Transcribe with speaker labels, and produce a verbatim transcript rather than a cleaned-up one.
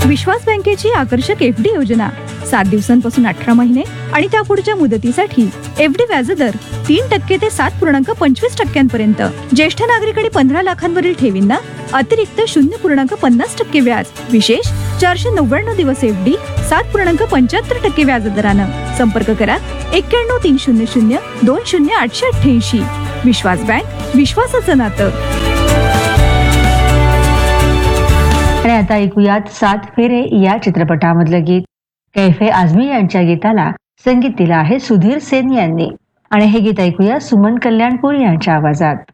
Speaker 1: विश्वास बँकेची आकर्षक F D योजना सात दिवसांपासून अठरा महिने आणि त्या पुढच्या मुदतीसाठी एफ डी व्याजदर तीन टक्के ते सात पूर्णांक पंचवीस टक्क्यांपर्यंत. ज्येष्ठ नागरिक आणि पंधरा लाखांवरील ठेवींना अतिरिक्त शून्य पूर्णांक पन्नास टक्के व्याज. विशेष चारशे नव्याण्णव दिवस एफ डी सात पूर्णांक पंच्याहत्तर टक्के व्याजदरानं. संपर्क करा एक्क्याण्णव तीन शून्य शून्य दोन शून्य आठशे अठ्ठ्याऐंशी. विश्वास बँक, विश्वासाचं नातं.
Speaker 2: आणि आता ऐकूयात सात फेरे या चित्रपटामधलं गीत. कैफे आझमी यांच्या गीताला संगीत दिलं आहे सुधीर सेन यांनी आणि हे गीत ऐकूया सुमन कल्याणपूर यांच्या आवाजात.